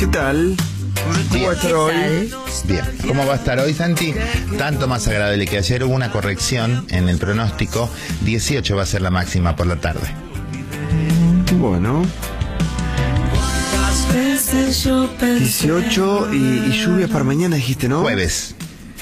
¿Qué tal? ¿Cómo va a estar hoy? Bien, ¿cómo va a estar hoy, Santi? Tanto más agradable que ayer hubo una corrección en el pronóstico. 18 va a ser la máxima por la tarde. Bueno. 18 y lluvias para mañana, dijiste, ¿no? Jueves.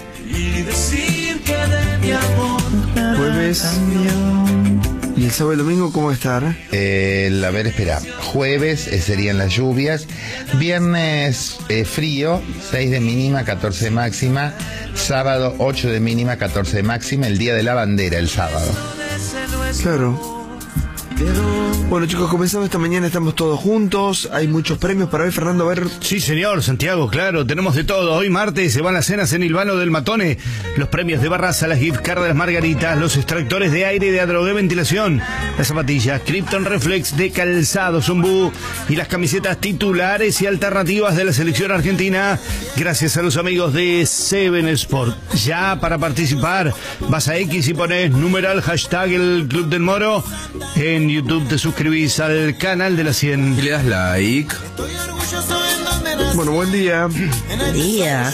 Jueves. ¿Y el sábado y el domingo cómo va a estar? A ver, espera. Jueves serían las lluvias. Viernes frío, 6 de mínima, 14 de máxima. Sábado 8 de mínima, 14 de máxima. El día de la bandera, el sábado. Claro. Bueno, chicos, comenzamos esta mañana, estamos todos juntos. Hay muchos premios para hoy, Fernando, a ver. Sí, señor, Santiago, claro, tenemos de todo. Hoy martes se van las cenas en Ilvano del Matone. Los premios de Barraza, las gift cards de las margaritas, los extractores de aire y de Adrogué Ventilación, las zapatillas Krypton Reflex de Calzado Zumbú y las camisetas titulares y alternativas de la selección argentina. Gracias a los amigos de Seven Sport. Ya para participar, vas a X y pones numeral hashtag el Club del Moro. En YouTube te suscribís al canal de la 100 y le das like. Bueno, buen día. Buen día.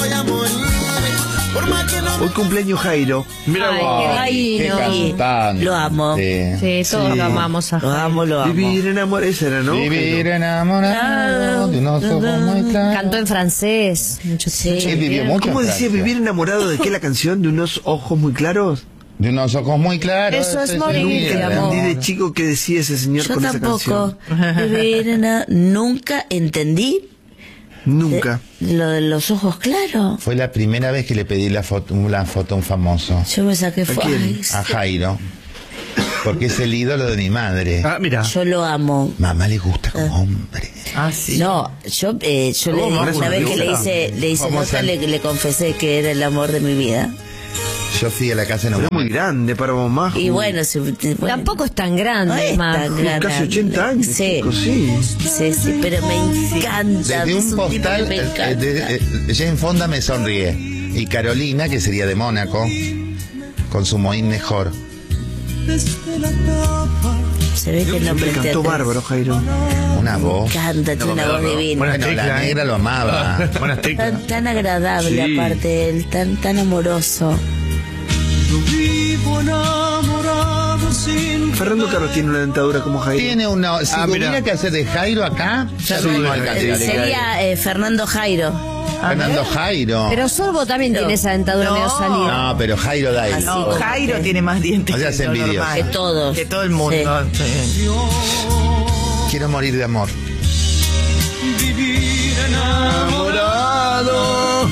Hoy cumpleaños Jairo. Mira vos. Qué cantante. Lo amo. Sí, todos lo amamos a Jairo. Lo amo. Vivir enamorado, esa era, ¿no? Vivir enamorado de unos ojos muy claros. Cantó en francés. Él vivió mucho ¿Cómo en decía Francia. vivir enamorado de qué la canción? ¿De unos ojos muy claros? De unos ojos muy claros. Eso es morir, vivir. amor. Entendí de chico qué decía ese señor Yo con tampoco. esa canción. Nunca entendí Nunca. lo de los ojos claros. Fue la primera vez que le pedí la foto a un famoso. Yo me saqué quién? A Jairo. Porque es el ídolo de mi madre. Ah, mira. Yo lo amo. Mamá le gusta como hombre. No, yo le una vez que le hice Vamos nota, a- le confesé que era el amor de mi vida. Yo fui a la casa de Era una muy grande para mamá. Y bueno, Tampoco es tan no grande, es Mar. tan grande. Casi 80 años. Sí. Chicos, sí. Sí, pero me encanta. Desde es un un tipo postal, que me encanta. Jane Fonda me sonríe. Y Carolina, que sería de Mónaco, con su Moín mejor. Se ve que no Le presté cantó atención. bárbaro, Jairo. Una voz. Canta, tiene una voz divina. Buenas Bueno, la teclas, negra lo amaba. Buenas teclas. Tan agradable, Sí. aparte él, tan amoroso. Fernando Carlos tiene una dentadura como Jairo. Tiene una. Si tuviera mira. que hacer de Jairo acá, ya Sí, no alcanza. Sería Fernando Jairo. Fernando Jairo. Pero Sorbo también tiene esa dentadura medio salida. No, pero Jairo da ahí. Así. Jairo tiene más dientes O sea, que es lo envidioso. normal. Que todos. Que todo el mundo. Sí. Quiero morir de amor. Enamorado.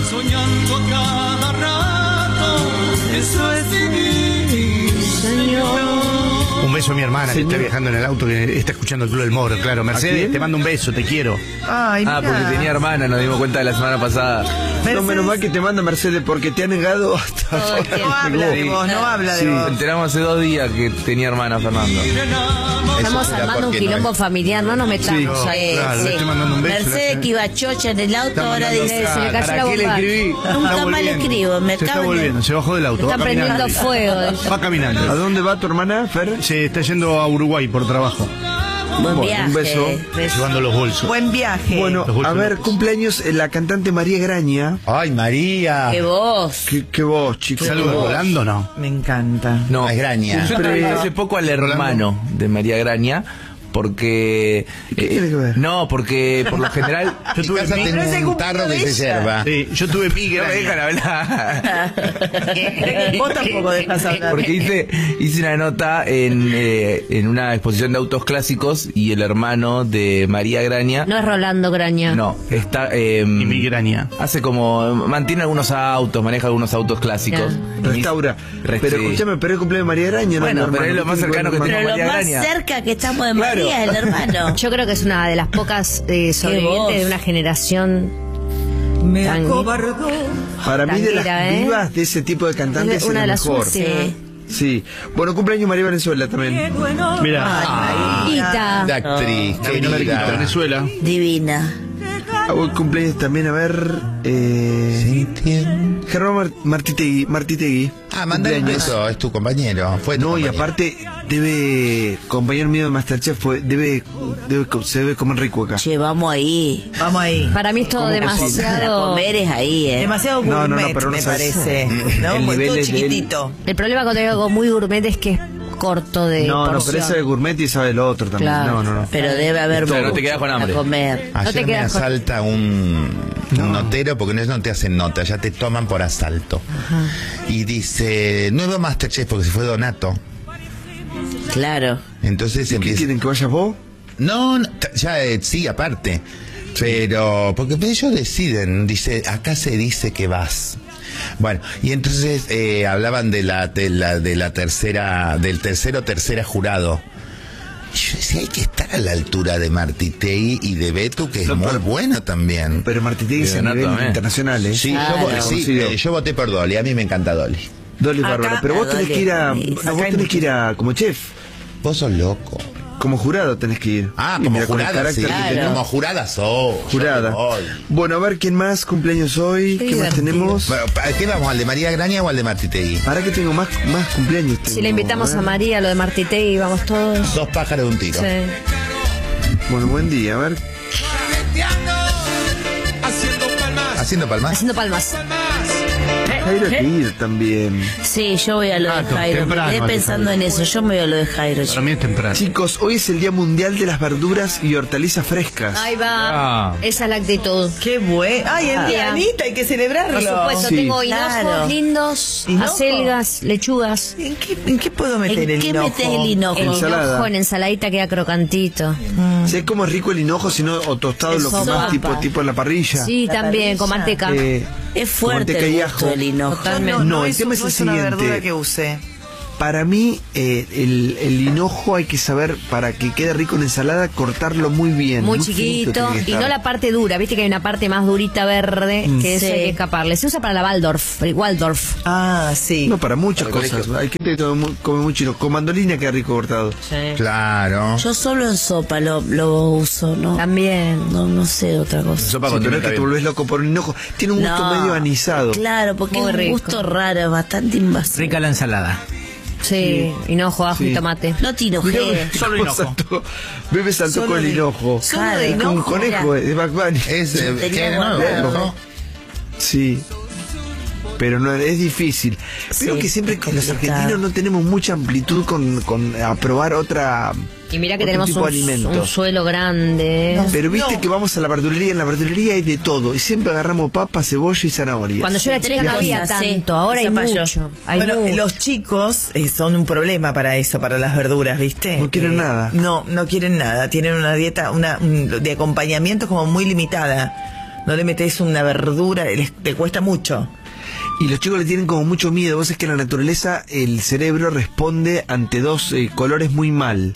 Un beso a mi hermana que está viajando en el auto, que está escuchando el Club del Moro, claro. Mercedes, quién? te mando un beso, te quiero. Ay, Ah, mirá. porque tenía hermana, nos dimos cuenta de la semana pasada. No, menos mal que te manda Mercedes porque te ha negado hasta. No habla de vos, no habla de Sí. vos. Enteramos hace 2 días que tenía hermana Fernando. Estamos Eso era armando un porque no quilombo es- familiar, no nos metamos ahí. Claro, le estoy mandando un beso. Mercedes que iba chocha en el auto, ahora dice, Se le cayó la ¿Para qué le bomba. escribí? Nunca Está más le volviendo. escribo, me Se está cago en el- volviendo, se bajó del auto. Están va prendiendo caminando. fuego. Va ¿A caminando. dónde va tu hermana, Fer? Se está yendo a Uruguay por trabajo, Buen Bueno, viaje. un beso. llevando los bolsos. Buen viaje. Bueno, Los a ver, bolsos. cumpleaños la cantante María Graña. Ay, María. Qué voz. Qué voz, chicos. ¿Es algo de volando o no? Me encanta. No, Es Graña. Yo entrevisté hace poco al hermano de María Graña. Porque. ¿Qué tiene que ver? No, porque por lo general. Yo tuve casa Pero es el tengo un tarro que cumpleaños se de ella. yerba. Sí, yo tuve No me migraña. dejan hablar. Vos tampoco dejas hablar. Porque hice una nota en una exposición de autos clásicos y el hermano de María Graña. No es Rolando Graña. No, está. Y migraña. Hace como. Mantiene algunos autos, maneja algunos autos clásicos. Restaura. Pero escúchame, pero es cumpleaños de María Graña, ¿no? Bueno, el pero hermano. es lo más Tiene cercano que ver, tengo. Pero lo María más Graña. cerca que estamos de María es el hermano. Yo creo que es una de las pocas sobrevivientes de una generación Me tan- acobardó. Para mí, de las Tanguera, ¿eh? vivas de ese tipo de cantantes Es es una la de las mejor. últimas. Sí. Sí. Bueno, cumpleaños María Venezuela también. Mira, Quita. De actriz, Latinoamérica, querida. Venezuela. Divina. Hoy cumpleaños también, a ver. Germán Martitegui. Mandale un Cumpleaños. beso, es tu compañero. Fue tu No, y compañero. aparte, compañero mío de Masterchef, se debe comer rico acá. Che, vamos ahí. Vamos ahí. Para mí es todo Para demasiado. comer es ahí, Demasiado No, gourmet, pero no me sabes. parece. ¿No? El Pues nivel todo es de él. chiquitito. El problema cuando hay algo muy gourmet es que es corto de No, pero porción. esa de gourmet y esa de lo otro también. Claro. No. Pero debe haber Claro, no mucho te quedas con hambre. a comer. No te Ayer me quedas con- asalta un notero, porque no te hacen nota, ya te toman por asalto. Y dice, nuevo Masterchef, porque se fue Donato. Claro. Entonces ¿Qué empieza... quieren, que vayas vos? No, ya sí, aparte. Pero, porque ellos deciden, dice, acá se dice que vas. Bueno, y entonces hablaban de la tercera, del tercera jurado. Y yo decía, hay que estar a la altura de Martitegui y de Beto, que es No, muy pero- bueno también. Pero Martitegui es a Donato nivel también. internacional, ¿eh? Sí, Claro. yo voté por Dolly, a mí me encanta Dolly. Dolly Acá, Bárbara. Pero vos tenés Dolly. que ir a. Sí. Vos tenés que ir a. Como chef. Vos sos loco. Como jurado tenés que ir. Y Como mira, con el jurada, sí. carácter que tenés. Como jurada sos. Jurada. Yo voy. Bueno, a ver quién más cumpleaños hoy. Qué ¿Qué más divertido. tenemos? Bueno, ¿a qué vamos? ¿Al de María Graña o al de Martitegui? ¿Para que tengo más cumpleaños? Si tengo, le invitamos ver. a María, lo de Martitegui, vamos todos. Dos pájaros de un tiro. Sí. Bueno, buen día, a ver. Haciendo palmas. Haciendo palmas. Jairo hay que ir también. Sí, yo voy a lo de Jairo. Me temprano, quedé pensando en eso. Yo me voy a lo de Jairo. Para mí es temprano. Chicos, hoy es el Día Mundial de las Verduras y Hortalizas Frescas. Ahí va. Ah. Esa es la actitud. Qué bueno. Ay, el día Anita, hay que celebrarlo. Por supuesto, Sí. tengo hinojos Claro. lindos, ¿Hinojo? acelgas, lechugas. ¿En qué puedo meter ¿En el qué hinojo? metes el hinojo? El Ensalada. hinojo en ensaladita queda crocantito. Si es como rico el hinojo, sino o tostado, En lo que más sopa. tipo en la parrilla. Sí, La también, con parrilla. manteca. Con Es fuerte manteca el y gusto ajo. del hinojo. Totalmente. No, el tema es no el es una verdura siguiente. que use. Para mí, el hinojo hay que saber, para que quede rico en ensalada, cortarlo muy bien. Muy finito chiquito tiene que y no estar. la parte dura, viste que hay una parte más durita verde que esa Sí. hay que escaparle. Se usa para la Waldorf. Ah, sí. No, para muchas Para el cosas. colegio. Hay gente que come mucho hinojo. Con mandolina queda rico cortado. Claro. Yo solo en sopa lo uso, ¿no? También. No sé otra cosa. Sopa Sí, con pero no es pimienta que te bien. volvés loco por un hinojo. Tiene un gusto No, medio anisado. Claro, porque Muy es un rico. gusto raro, bastante invasivo. Rica la ensalada. Sí, hinojo, ajo y Sí. tomate. No te enojes. Solo hinojo. Bebe saltó Solo con el de- hinojo. solo de Es como un hinojo, conejo de Bugs Bunny. Es Tenía ¿qué? No, guardado. ¿no? Sí. Pero no es difícil. Pero Sí, que siempre es que los complicado. argentinos no tenemos mucha amplitud con a probar otra. Y mira que otro tenemos tipo de alimentos. un suelo grande. Pero viste que vamos a la verdulería, en la verdulería hay de todo. Y siempre agarramos papa, cebolla y zanahoria. Cuando yo era Tres chica no había cosas, sí. tanto, ahora hay Zapallo. mucho. Hay Bueno, mucho. los chicos son un problema para eso, para las verduras, ¿viste? No quieren nada. No quieren nada. Tienen una dieta de acompañamiento como muy limitada. No le metes una verdura, te cuesta mucho. Y los chicos le tienen como mucho miedo. Vos es que en la naturaleza el cerebro responde ante dos colores muy mal.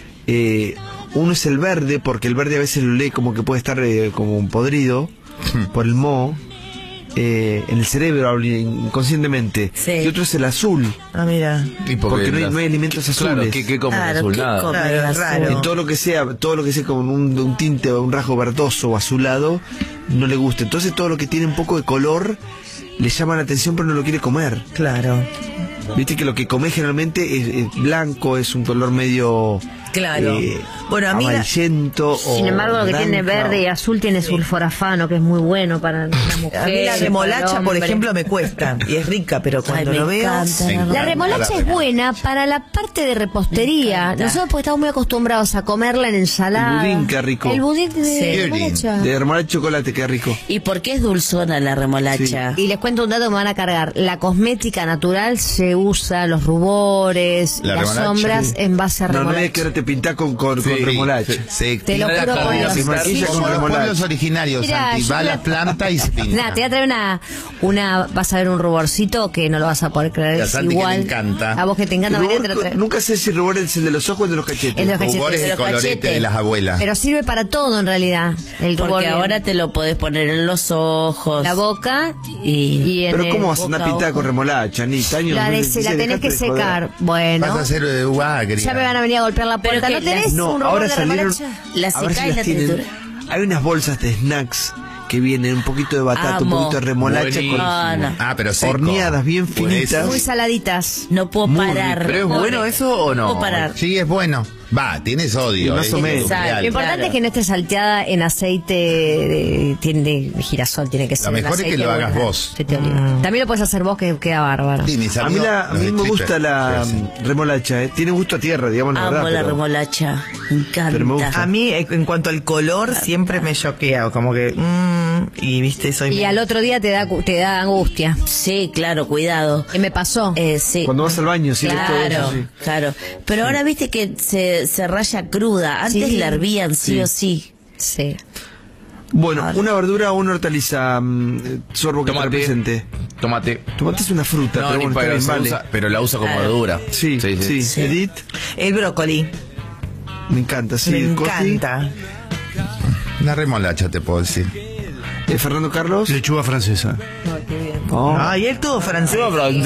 Uno es el verde, porque el verde a veces lo lee como que puede estar como podrido por el moho. En el cerebro hablo inconscientemente. Sí. Y otro es el azul, Ah, mira. Y porque no hay, las- no hay alimentos azules. Claro, ¿qué come Claro, azul? ¿qué Nada. come Claro, el es azul? raro. En todo lo que sea como un tinte o un rasgo verdoso o azulado, no le gusta. Entonces todo lo que tiene un poco de color le llama la atención, pero no lo quiere comer. Claro. Viste que lo que come generalmente es blanco, es un color medio Claro. Bueno, a mí amarillento. Sin embargo, lo que tiene naranja. verde y azul tiene sulforafano, que es muy bueno para la mujer. A mí la remolacha, para el por hombre. ejemplo, me cuesta. Y es rica, pero cuando Ay, me lo veo... encanta. Me encanta. La remolacha es buena para la parte de repostería. Nosotros porque estamos muy acostumbrados a comerla en ensalada. El budín, qué rico. El budín de Sí. remolacha. De remolacha de chocolate, qué rico. ¿Y por qué es dulzona la remolacha? Y les cuento un dato que me van a cargar. La cosmética natural se usa, los rubores, La las remolacha, sombras sí. en base a No, no remolacha. es que ahora te pintás con remolacha. Sí, Te lo tira juro la por cabeza. Dios. Se maquilla Sí, con yo- remolacha. Pueblos originarios, Mirá, Santi. yo Va a voy a- la planta y se pinta. Nada, te voy a traer una, vas a ver un ruborcito que no lo vas a poder creer. Y a Es Santi que igual. le encanta. A vos que te encanta, Rubor, María, te lo traigo. nunca sé si rubor es el de los ojos o el de los cachetes. El de los cachetes. Rubor es de el los colorete cachetes. de las abuelas. Pero sirve para todo en realidad. El rubor. Porque ahora te lo podés poner en los ojos. La boca Y en Pero el- ¿cómo vas a andar boca a pintada ojo. con remolacha, Anita? Año la, la 2016, tenés que dejate de joder. secar. Bueno. Vas a hacer agria. Ya me van a venir a golpear la puerta. que ¿No tenés No, un ahora rubor de salieron. remolacha? La a ver secás si y las la tienen. triturás. Hay unas bolsas de snacks que vienen un poquito de batata, un Amo. poquito de remolacha con No. pero seco. horneadas bien finitas. Muy saladitas. No puedo Muy parar. ¿Pero es Pobre. bueno eso o no? No puedo parar. Sí, es bueno. Va, tiene sodio. Y más o menos. Exacto. Lo importante Claro. es que no esté salteada en aceite de girasol, tiene que ser. mejor en es que aceite lo hagas bueno, vos. aceite de oliva. También lo puedes hacer vos, que queda bárbaro. Sí, mis A mí, amigos, a los mí de me Twitter, gusta la sí, hacen. remolacha, tiene gusto a tierra, digamos la Amo verdad. la pero- remolacha. Me Pero me gusta. encanta. A mí, en cuanto al color, siempre me choquea, como que, y viste, soy... Y al otro día te da angustia. Sí, claro, cuidado. Y me pasó. Sí. Cuando vas al baño, sí, Claro, todo eso, sí. claro. Pero ahora viste que se raya cruda. Antes Sí. la hervían sí o sí. Sí. Bueno, una verdura o una hortaliza, Sorbo, que te Tomate. represente. Tomate. Tomate es una fruta, No, pero ni bueno, está para bien, se vale. usa, pero la usa como Claro. verdura. Sí, sí, Sí. Edith, El brócoli, me encanta, sí. me Coti, encanta. Una remolacha, te puedo decir. Fernando Carlos. Lechuga francesa. Oh. Ay, él todo francés.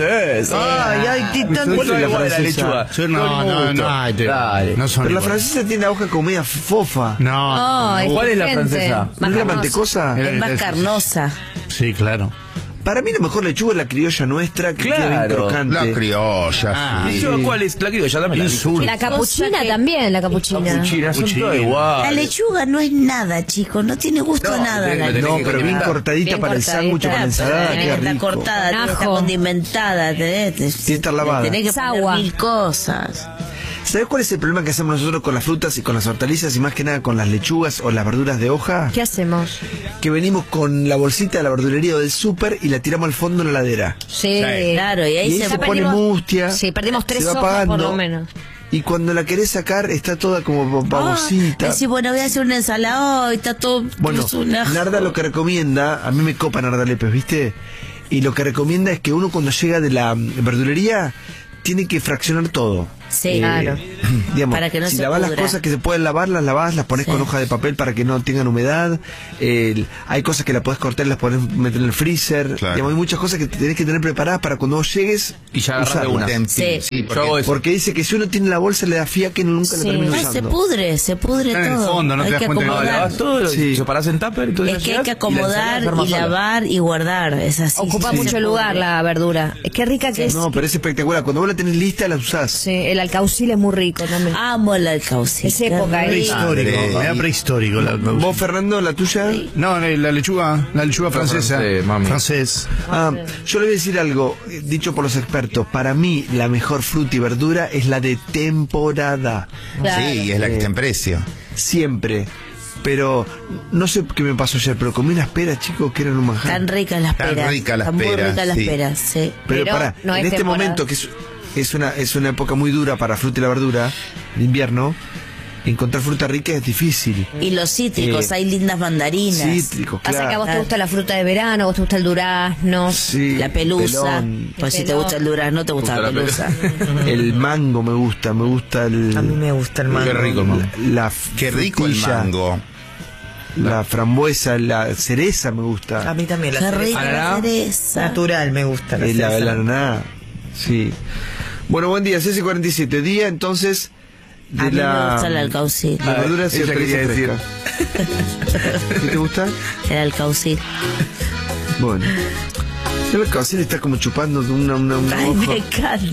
Ay, titán. ¿Cuál es la francesa? No, Dale. no son Pero la iguales. francesa tiene la hoja como media fofa. No, ¿Cuál es la gente. francesa? ¿No es la Más mantecosa? Era- Es más carnosa. sí, claro. Para mí la mejor lechuga es la criolla nuestra, que queda bien Claro. crocante. La criolla. Ah, sí. ¿y ¿cuál es? La criolla, dame la La capuchina también, la capuchina. Capuchina, son todas La iguales. lechuga no es nada, chicos. No tiene gusto a nada. tiene- La tiene No, lechuga. pero bien Bien cortadita para el sándwich o para la ensalada, Tiene que queda estar rico. cortada, tiene que estar Ajo. condimentada. Tiene que estar lavada. Tenés que Es poner agua. 1000 cosas. ¿Sabes cuál es el problema que hacemos nosotros con las frutas y con las hortalizas y más que nada con las lechugas o las verduras de hoja? ¿Qué hacemos? Que venimos con la bolsita de la verdulería o del súper y la tiramos al fondo de la heladera. Sí. Claro, y ahí Y ahí se se Ya pone perdimos- mustia. Sí, perdimos 3 se va hojas por apagando, lo menos. Y cuando la querés sacar está toda como babosita. Decís, bueno, voy a hacer una ensalada. Hoy está todo. Bueno, es una- Narda lo que recomienda, a mí me copa Narda Lepes, ¿viste? Y lo que recomienda es que uno cuando llega de la verdulería tiene que fraccionar todo. Sí, claro. Digamos, Para que no si se lavas las pudra. cosas que se pueden lavar, las lavas, las pones Sí. con hoja de papel para que no tengan humedad. Hay cosas que las podés cortar y las podés meter en el freezer. Claro. Digamos, hay muchas cosas que tenés que tener preparadas para cuando vos llegues Y ya agarrás de usarlas. una. Sí. Sí, Yo hago eso. Porque dice que si uno tiene la bolsa le da fiaque, nunca la Sí. termina No, usando. se pudre Está en el todo. fondo, no te Hay das que cuenta que No, acomodar. lavas todo, lo Sí. separás en tupper, entonces Es que hay llegás que y la ensalada acomodar se arma y sola. lavar y guardar. Es así. Ocupa Sí, mucho se lugar pudre. la verdura. Qué rica que es. No, pero es espectacular. Cuando vos la tenés lista, la usás. Sí, el alcaucil es muy rico también. Amo el alcaucil. Es época ahí. Prehistórico, Madre. me da prehistórico. ¿Vos, Fernando, la tuya? No, la lechuga francesa. francés, mami. Francés. Yo le voy a decir algo, dicho por los expertos. Para mí, la mejor fruta y verdura es la de temporada. Claro. Sí, y es la que está en precio. Siempre. Pero no sé qué me pasó ayer, pero comí unas peras, chicos, que eran un manjar. Tan ricas las Tan peras. ricas las Están muy peras, ricas las sí. peras, sí. Pero Pero pará, no en es este temporada. momento que es una época muy dura para fruta y la verdura, el invierno, encontrar fruta rica es difícil. Y los cítricos, hay lindas mandarinas. Cítricos, Pasa claro. que a vos te gusta la fruta de verano, a vos te gusta el durazno. Sí, La pelusa. pelón. Pues si te Pelón. gusta el durazno, te gusta la pelusa. El mango me gusta el... A mí me gusta el mango. Qué rico el mango. La Qué rico el frutilla, mango. La frambuesa, la cereza me A gusta. mí también la Qué cereza. rica la cereza. Natural me gusta la La cereza. ananá. Sí. Bueno, buen día, CS47. Día entonces de A mí me la... gusta el alcaucil. de verduras y Ella quería hortalizas decir. frescas. ¿Qué te gusta? El alcaucil. Bueno. El alcaucil está como chupando de una Ay, hoja. me encanta.